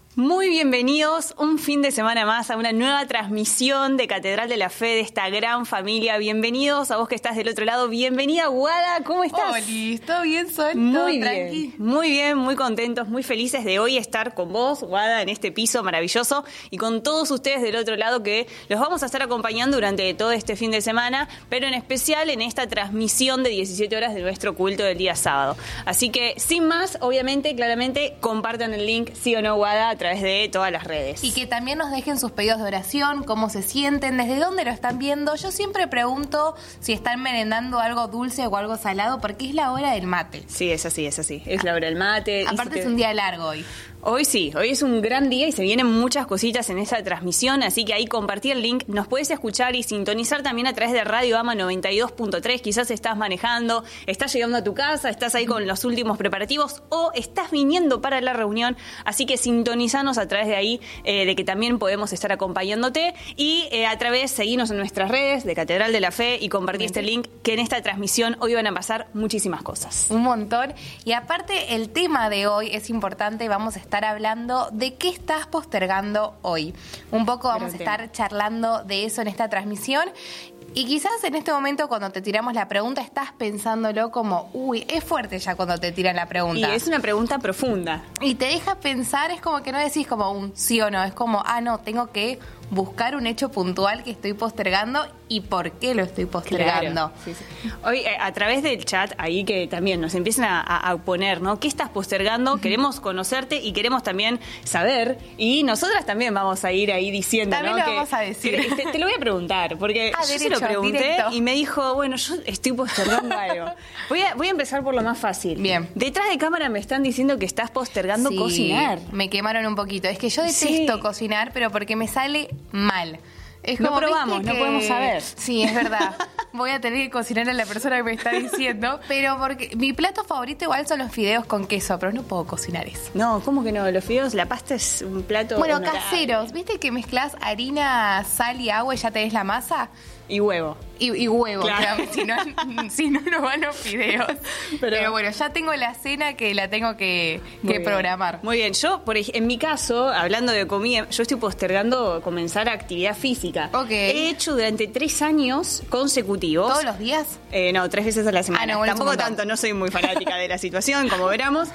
Muy bienvenidos un fin de semana más a una nueva transmisión de Catedral de la Fe de esta gran familia. Bienvenidos a vos que estás del otro lado. Bienvenida, Guada, ¿cómo estás? Oli, ¿todo bien, Sol? Muy bien, muy bien, muy contentos, muy felices de hoy estar con vos, Guada, en este piso maravilloso y con todos ustedes del otro lado que los vamos a estar acompañando durante todo este fin de semana, pero en especial en esta transmisión de 17 horas de nuestro culto del día sábado. Así que, sin más, obviamente, claramente, compartan el link, sí o no, Guada, a través de todas las redes. Y que también nos dejen sus pedidos de oración, cómo se sienten, desde dónde lo están viendo. Yo siempre pregunto si están merendando algo dulce o algo salado, porque es la hora del mate. Sí, es así, es así. Es la hora del mate. Aparte es un día largo hoy. Hoy sí, hoy es un gran día y se vienen muchas cositas en esta transmisión, así que ahí compartí el link, nos puedes escuchar y sintonizar también a través de Radio Ama 92.3, quizás estás manejando, estás llegando a tu casa, estás ahí con los últimos preparativos o estás viniendo para la reunión, así que sintonizanos a través de ahí, de que también podemos estar acompañándote y a través, seguinos en nuestras redes de Catedral de la Fe y compartí este link, que en esta transmisión hoy van a pasar muchísimas cosas. Un montón, y aparte el tema de hoy es importante, vamos a estar hablando de qué estás postergando hoy. Un poco vamos a estar charlando de eso en esta transmisión. Y quizás en este momento cuando te tiramos la pregunta estás pensándolo como, uy, es fuerte ya cuando te tiran la pregunta. Y es una pregunta profunda. Y te deja pensar, es como que no decís como un sí o no, es como, no, tengo que buscar un hecho puntual que estoy postergando y por qué lo estoy postergando. Claro. Sí, sí. Hoy, a través del chat, ahí que también nos empiezan a poner, ¿no? ¿Qué estás postergando? Queremos conocerte y queremos también saber. Y nosotras también vamos a ir ahí diciendo, también ¿no? Lo vamos a decir. Te lo voy a preguntar, porque yo se lo pregunté directo. Y me dijo, bueno, yo estoy postergando algo. Voy a empezar por lo más fácil. Bien. Detrás de cámara me están diciendo que estás postergando cocinar. Me quemaron un poquito. Es que yo detesto cocinar, pero porque me sale mal. Es como, no probamos, no podemos saber. Sí, es verdad. Voy a tener que cocinar a la persona que me está diciendo, pero porque mi plato favorito igual son los fideos con queso, pero no puedo cocinar eso. No, ¿cómo que no? Los fideos, la pasta es un plato bueno, caseros. ¿Viste que mezclas harina, sal y agua y ya tenés la masa? Y huevo. Y huevo, claro. Si no van los fideos. Pero bueno, ya tengo la cena que la tengo que programar. Muy bien. Yo, en mi caso, hablando de comida, yo estoy postergando comenzar actividad física. Ok. He hecho durante 3 años consecutivos. ¿Todos los días? No, 3 veces a la semana. No, tampoco tanto, no soy muy fanática de la situación, como veremos.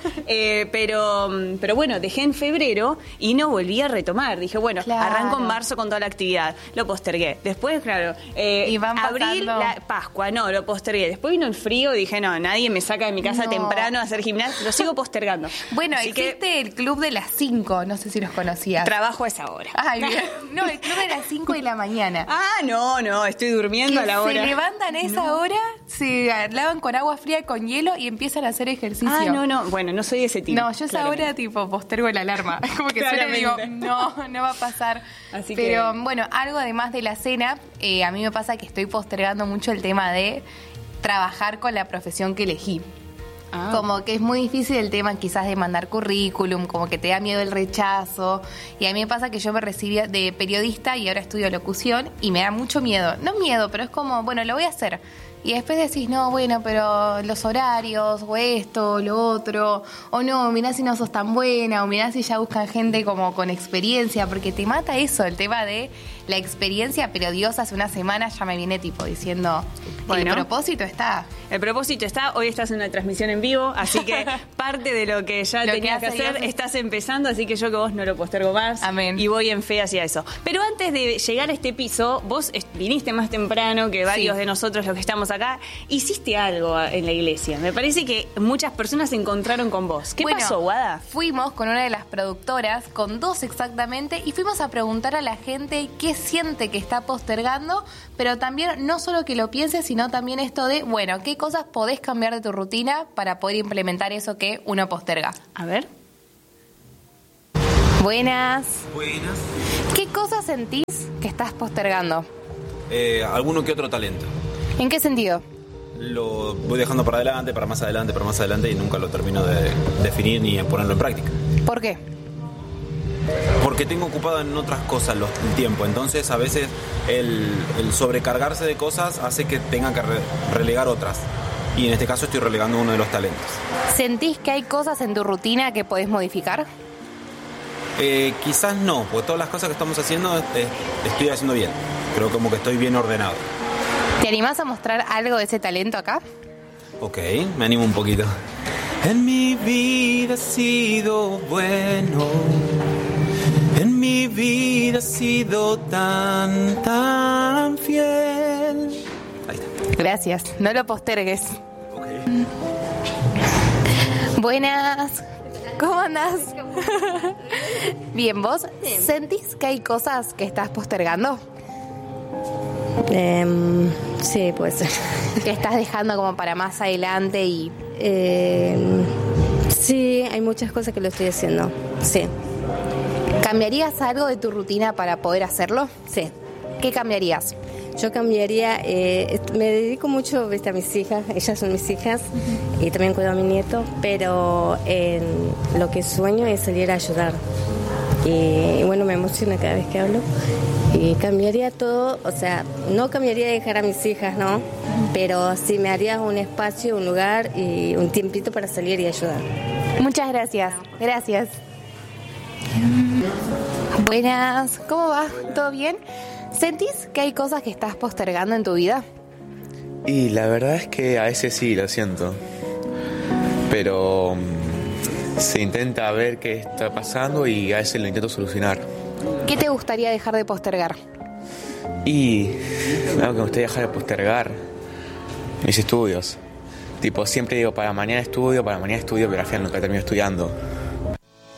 Pero bueno, dejé en febrero y no volví a retomar. Dije, bueno, arranco en marzo con toda la actividad. Lo postergué. Después, claro, y van abril, Pascua, no, lo postergué. Después vino el frío, dije, no, nadie me saca de mi casa temprano a hacer gimnasia. Lo sigo postergando. Bueno, así existe el club de las 5, no sé si los conocías. Trabajo a esa hora. Ay, bien. No, el club de las 5 de la mañana. No, estoy durmiendo a la hora. Se levantan a esa hora, se lavan con agua fría y con hielo y empiezan a hacer ejercicio. No, bueno, no soy de ese tipo. No, yo esa hora tipo postergo la alarma. Es como que suena y digo, no va a pasar. Pero bueno, algo además de la cena, a mí me pasa que estoy postergando mucho el tema de trabajar con la profesión que elegí. Como que es muy difícil el tema quizás de mandar currículum, como que te da miedo el rechazo. Y a mí me pasa que yo me recibí de periodista y ahora estudio locución y me da mucho miedo. No miedo, pero es como, bueno, lo voy a hacer. Y después decís, no, bueno, pero los horarios, o esto, lo otro, o no, mirá si no sos tan buena, o mirá si ya buscan gente como con experiencia, porque te mata eso, el tema de la experiencia, pero Dios hace una semana ya me viene tipo diciendo, bueno, el propósito está. El propósito está, hoy estás en una transmisión en vivo, así que parte de lo que ya tenías que hacer, estás empezando, así que yo que vos no lo postergo más. Amén. Y voy en fe hacia eso. Pero antes de llegar a este piso, vos viniste más temprano que varios de nosotros los que estamos acá, hiciste algo en la iglesia. Me parece que muchas personas se encontraron con vos. ¿Qué pasó, Guada? Fuimos con una de las productoras, con 2 exactamente, y fuimos a preguntar a la gente qué siente que está postergando, pero también no solo que lo pienses, sino también esto de, bueno, qué cosas podés cambiar de tu rutina para poder implementar eso que uno posterga. A ver. Buenas. ¿Qué cosas sentís que estás postergando? Alguno que otro talento. ¿En qué sentido? Lo voy dejando para adelante, para más adelante y nunca lo termino de definir ni de ponerlo en práctica. ¿Por qué? Porque tengo ocupado en otras cosas el tiempo, entonces a veces el sobrecargarse de cosas hace que tenga que relegar otras. Y en este caso estoy relegando uno de los talentos. ¿Sentís que hay cosas en tu rutina que podés modificar? Quizás no, porque todas las cosas que estamos haciendo estoy haciendo bien. Creo como que estoy bien ordenado. ¿Te animás a mostrar algo de ese talento acá? Ok, me animo un poquito. En mi vida ha sido bueno. En mi vida ha sido tan fiel. Ahí está. Gracias, no lo postergues. Okay. Buenas, ¿cómo andás? Bien, ¿vos sentís que hay cosas que estás postergando? Sí, puede ser. Que estás dejando como para más adelante y... Sí, hay muchas cosas que lo estoy haciendo, sí. ¿Cambiarías algo de tu rutina para poder hacerlo? Sí. ¿Qué cambiarías? Yo cambiaría, me dedico mucho, ¿viste?, a mis hijas, ellas son mis hijas, y también cuido a mi nieto, pero lo que sueño es salir a ayudar. Y bueno, me emociona cada vez que hablo. Y cambiaría todo, o sea, no cambiaría de dejar a mis hijas, ¿no? Pero sí me haría un espacio, un lugar y un tiempito para salir y ayudar. Muchas gracias. Gracias. Buenas, ¿cómo va? ¿Todo bien? ¿Sentís que hay cosas que estás postergando en tu vida? Y la verdad es que a veces sí, lo siento. Pero se intenta ver qué está pasando y a veces lo intento solucionar. ¿Qué te gustaría dejar de postergar? Y algo que me gustaría dejar de postergar, mis estudios. Tipo, siempre digo, para mañana estudio, pero al final nunca termino estudiando.